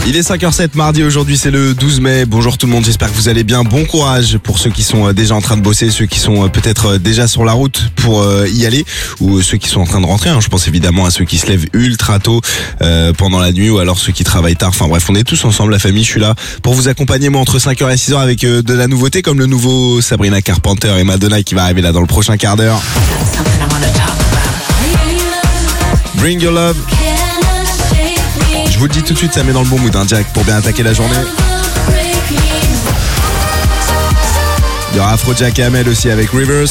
Il est 5h07 mardi, aujourd'hui c'est le 12 mai. Bonjour tout le monde, j'espère que vous allez bien. Bon courage pour ceux qui sont déjà en train de bosser, ceux qui sont peut-être déjà sur la route pour y aller, ou ceux qui sont en train de rentrer. Je pense évidemment à ceux qui se lèvent ultra tôt pendant la nuit, ou alors ceux qui travaillent tard. Enfin bref, on est tous ensemble, la famille. Je suis là pour vous accompagner moi entre 5h et 6h avec de la nouveauté, comme le nouveau Sabrina Carpenter et Madonna qui va arriver là dans le prochain quart d'heure. Bring Your Love. Je vous le dis tout de suite, ça met dans le bon mood, direct pour bien attaquer la journée. Il y aura Afrojack et Amel aussi avec Rivers.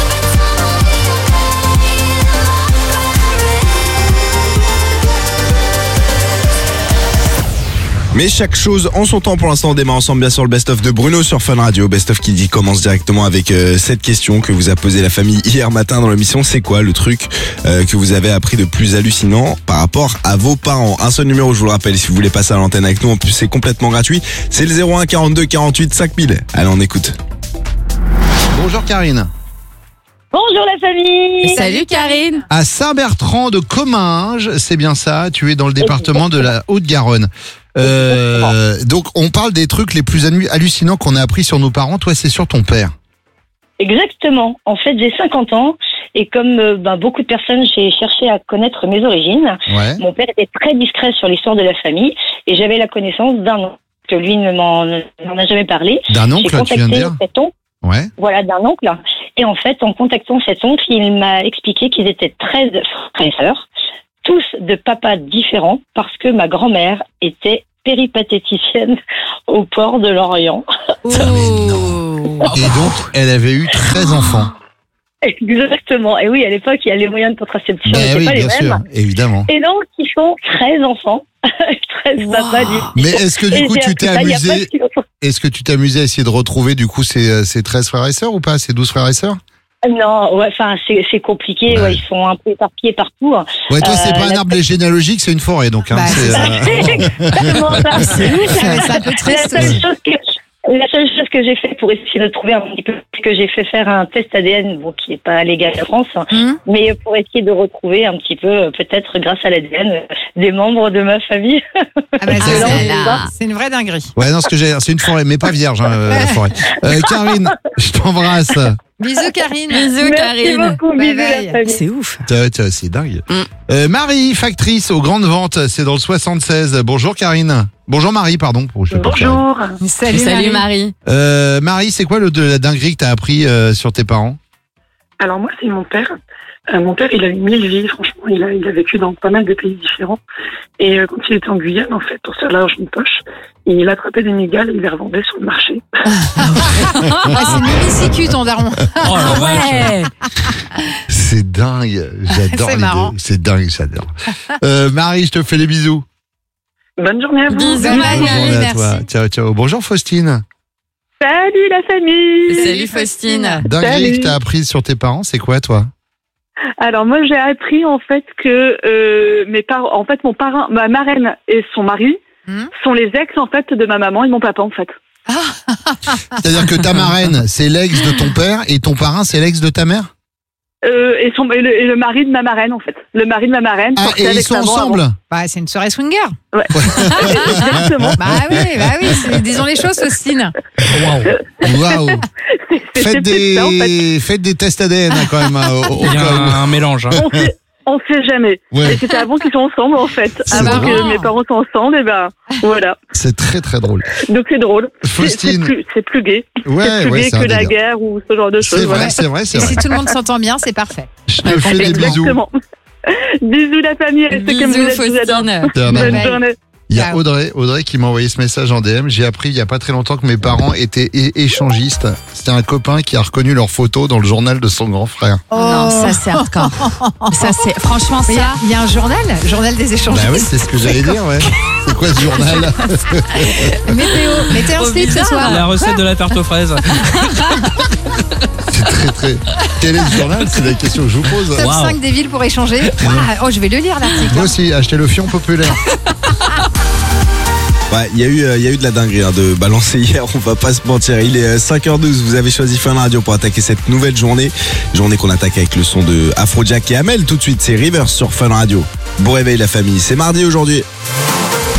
Mais chaque chose en son temps. Pour l'instant, on démarre ensemble bien sûr le best-of de Bruno sur Fun Radio. Best-of qui dit commence directement avec cette question que vous a posée la famille hier matin dans l'émission. C'est quoi le truc que vous avez appris de plus hallucinant par rapport à vos parents? Un seul numéro, je vous le rappelle, si vous voulez passer à l'antenne avec nous. En plus, c'est complètement gratuit. C'est le 01 42 48 5000. Allez, on écoute. Bonjour Karine. Bonjour la famille. Salut Karine. À Saint-Bertrand de Comminges, c'est bien ça, tu es dans le département de la Haute-Garonne. Donc on parle des trucs les plus hallucinants qu'on a appris sur nos parents. Toi, c'est sur ton père. Exactement. En fait, j'ai 50 ans et comme beaucoup de personnes, j'ai cherché à connaître mes origines. Ouais. Mon père était très discret sur l'histoire de la famille et j'avais la connaissance d'un oncle que lui ne m'en a jamais parlé. D'un J'ai oncle, tu viens de contacté dire? cet oncle. Ouais. Voilà, d'un oncle. Et en fait, en contactant cet oncle, il m'a expliqué qu'ils étaient 13 frères et sœurs, tous de papas différents, parce que ma grand-mère était péripatéticienne au port de l'Orient. Et donc, elle avait eu 13 enfants. Exactement. Et oui, à l'époque, il y a les moyens de contraception Ben n'étaient oui, pas les bien mêmes. sûr, évidemment. Et donc, ils font 13 enfants, 13 papas du. Mais est-ce que du Et coup, j'ai tu t'es appris ça il y a pas amusé? si longtemps. Est-ce que tu t'es amusé à essayer de retrouver du coup ces 13 frères et sœurs ou pas? Ces 12 frères et sœurs? Non, ouais, enfin, c'est compliqué. Ouais. Ouais, ils sont un peu éparpillés partout. Ouais, toi, c'est pas un arbre généalogique, c'est une forêt, donc. Bah, c'est, C'est exactement ça. C'est ouf, mais c'est un peu triste. La seule chose que j'ai fait pour essayer de trouver un petit peu, c'est que j'ai fait faire un test ADN, qui n'est pas légal en France, mais pour essayer de retrouver un petit peu, peut-être grâce à l'ADN, des membres de ma famille. Ah bah, c'est une vraie dinguerie. Ouais, non, ce que j'ai, c'est une forêt, mais pas vierge, la forêt. Karine, je t'embrasse. Bisous Karine. Merci Karine. beaucoup, Bye bisous, bye. la famille. C'est ouf. Tiens, c'est dingue. Marie, factrice aux grandes ventes, c'est dans le 76. Bonjour Karine. Bonjour Marie, pardon. Bonjour. Salut Marie. Marie, c'est quoi la dinguerie que t'as appris sur tes parents? Alors moi, c'est mon père. Mon père, il a eu 1000 vies, franchement. Il a vécu dans pas mal de pays différents. Et quand il était en Guyane, en fait, pour se faire l'argent de poche, il attrapait des migales et il les revendait sur le marché. C'est mini-cicu ton daron. Oh la vache. C'est dingue. J'adore C'est les marrant. deux. C'est dingue, j'adore. Marie, je te fais les bisous. Bonne journée à vous. Bisous, Bonne Marie, journée à merci. toi. Ciao, ciao. Bonjour Faustine. Salut la famille. Salut Faustine. Dinguerie Salut. que t'as apprise sur tes parents, c'est quoi toi? Alors moi, j'ai appris en fait que mes parents, en fait, ma marraine et son mari sont les ex en fait de ma maman et de mon papa en fait. C'est-à-dire que ta marraine, c'est l'ex de ton père et ton parrain, c'est l'ex de ta mère? Et le mari de ma marraine en fait. Le mari de ma marraine. Ah, sortait et ils avec sont maman ensemble? avant. Bah, c'est une soirée swinger. Ouais. Exactement. Bah oui, disons les choses Faustine. Waouh. C'est plus ça, en fait. Faites des tests ADN quand même. Au Il y a cas où. un mélange. On sait jamais. Ouais. Et c'était avant qu'ils soient ensemble en fait. C'est Avant marrant. que mes parents soient ensemble, et ben voilà. C'est très très drôle. Donc c'est drôle. Faustine. C'est plus gay. Ouais, c'est plus ouais, gay c'est un que la délire. guerre ou ce genre de choses. C'est vrai, voilà. c'est vrai, c'est Et vrai. si tout le monde s'entend bien, c'est parfait. Je te fais des bisous. Exactement. Bisous la famille. Restez comme vous Bisous êtes, je vous adore. Faustine. T'es un Bye amour. Bonne bye. journée. Il y a Ciao. Audrey qui m'a envoyé ce message en DM. J'ai appris il y a pas très longtemps que mes parents étaient échangistes. C'était un copain qui a reconnu leurs photos dans le journal de son grand frère. Non, ça c'est hardcore. Ça c'est franchement ça. Il y a un journal des échanges. Bah oui, c'est ce que j'allais dire, ouais. C'est quoi ce journal? Météo. Mettez un slip ce soir. La recette de la tarte aux fraises. C'est très très. Quel est le journal? C'est la question que je vous pose. Top Wow. 5 des villes pour échanger. Ah, oh, je vais le lire l'article. Moi aussi, achetez le fion populaire. Ouais, il y a eu de la dinguerie de balancer hier, on va pas se mentir. Il est 5h12, vous avez choisi Fun Radio pour attaquer cette nouvelle journée. Journée qu'on attaque avec le son de Afrojack et Amel. Tout de suite, c'est Rivers sur Fun Radio. Bon réveil la famille, c'est mardi aujourd'hui.